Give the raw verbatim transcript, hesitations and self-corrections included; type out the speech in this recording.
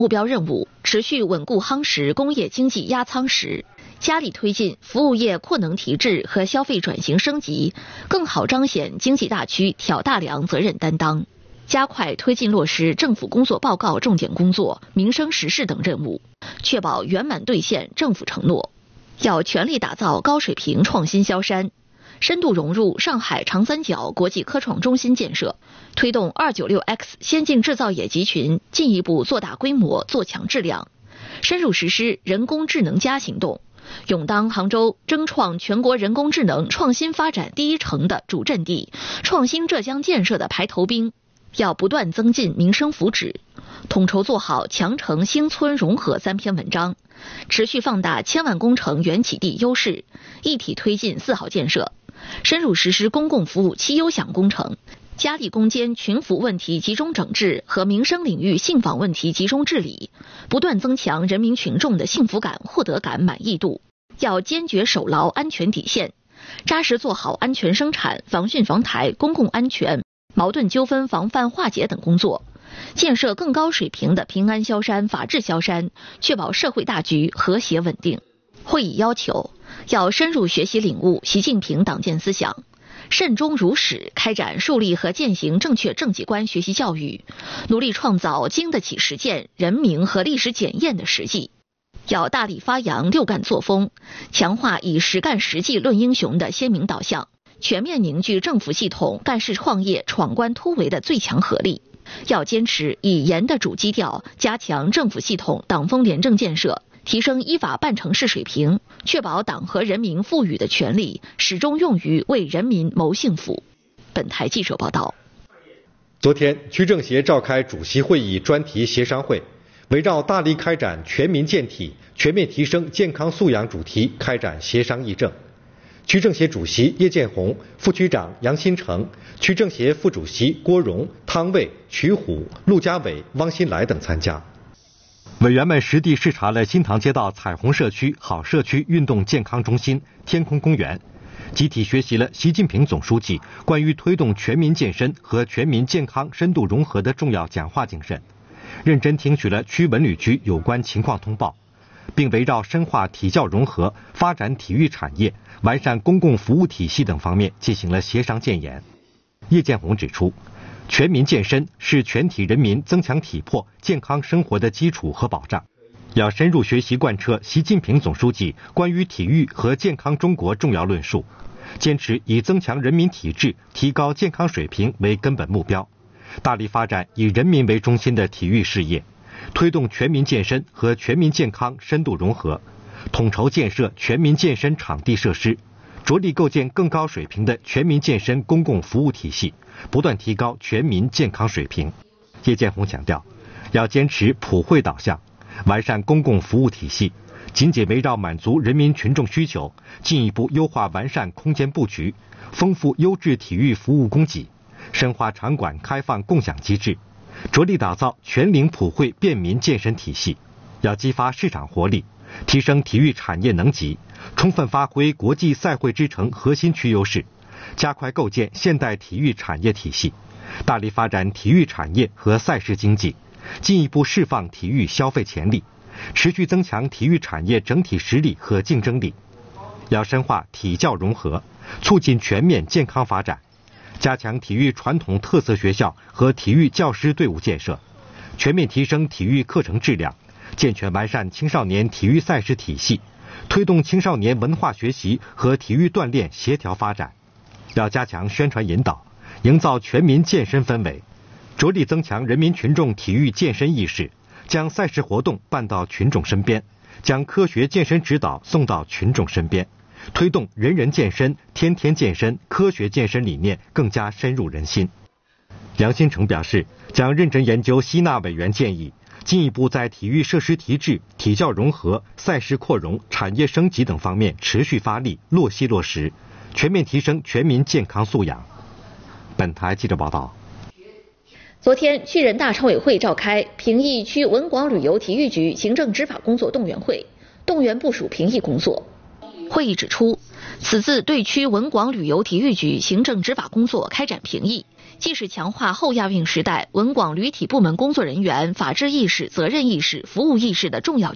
目标任务，持续稳固夯实工业经济压舱石，加力推进服务业扩能提质和消费转型升级，更好彰显经济大区挑大梁责任担当。加快推进落实政府工作报告重点工作、民生实事等任务，确保圆满兑现政府承诺。要全力打造高水平创新萧山，深度融入上海长三角国际科创中心建设，推动 二九六 X 先进制造业集群进一步做大规模、做强质量，深入实施人工智能加行动，勇当杭州争创全国人工智能创新发展第一城的主阵地，创新浙江建设的排头兵。要不断增进民生福祉，统筹做好强城兴村融合三篇文章，持续放大千万工程原起地优势，一体推进四好建设，深入实施公共服务七优享工程，加力攻坚群服问题集中整治和民生领域信访问题集中治理，不断增强人民群众的幸福感、获得感、满意度。要坚决守牢安全底线，扎实做好安全生产、防汛防台、公共安全、矛盾纠纷防范化解等工作，建设更高水平的平安萧山、法治萧山，确保社会大局和谐稳定。会议要求，要深入学习领悟习近平党建思想，慎终如始开展树立和践行正确政绩观学习教育，努力创造经得起实践、人民和历史检验的实际。要大力发扬六干作风，强化以实干实际论英雄的鲜明导向，全面凝聚政府系统干事创业闯关突围的最强合力。要坚持以严的主基调，加强政府系统党风廉政建设，提升依法办成事水平，确保党和人民赋予的权利始终用于为人民谋幸福。本台记者报道。 昨天，区政协召开主席会议专题协商会，围绕大力开展全民健体、全面提升健康素养主题开展协商议政。区政协主席叶建红、副区长杨新成、区政协副主席郭荣、汤卫、瞿虎、陆家伟、汪新来等参加。委员们实地视察了新塘街道彩虹社区好社区运动健康中心、天空公园，集体学习了习近平总书记关于推动全民健身和全民健康深度融合的重要讲话精神，认真听取了区文旅局有关情况通报，并围绕深化体教融合、发展体育产业、完善公共服务体系等方面进行了协商建言。叶建红指出，全民健身是全体人民增强体魄、健康生活的基础和保障，要深入学习贯彻习近平总书记关于体育和健康中国重要论述，坚持以增强人民体质、提高健康水平为根本目标，大力发展以人民为中心的体育事业，推动全民健身和全民健康深度融合，统筹建设全民健身场地设施，着力构建更高水平的全民健身公共服务体系，不断提高全民健康水平。叶建红强调，要坚持普惠导向，完善公共服务体系，紧紧围绕满足人民群众需求，进一步优化完善空间布局，丰富优质体育服务供给，深化场馆开放共享机制，着力打造全龄普惠便民健身体系。要激发市场活力，提升体育产业能级，充分发挥国际赛会之城核心区优势，加快构建现代体育产业体系，大力发展体育产业和赛事经济，进一步释放体育消费潜力，持续增强体育产业整体实力和竞争力。要深化体教融合，促进全面健康发展，加强体育传统特色学校和体育教师队伍建设，全面提升体育课程质量，健全完善青少年体育赛事体系，推动青少年文化学习和体育锻炼协调发展。要加强宣传引导，营造全民健身氛围，着力增强人民群众体育健身意识，将赛事活动办到群众身边，将科学健身指导送到群众身边，推动人人健身、天天健身、科学健身理念更加深入人心。杨新成表示，将认真研究吸纳委员建议，进一步在体育设施提质、体教融合、赛事扩容、产业升级等方面持续发力，落细落实，全面提升全民健康素养。本台记者报道。 昨天，区人大常委会召开平邑区文广旅游体育局行政执法工作动员会，动员部署平邑工作。会议指出，此次对区文广旅游体育局行政执法工作开展平邑， 既是强化后亚运时代文广旅体部门工作人员法治意识、责任意识、服务意识的重要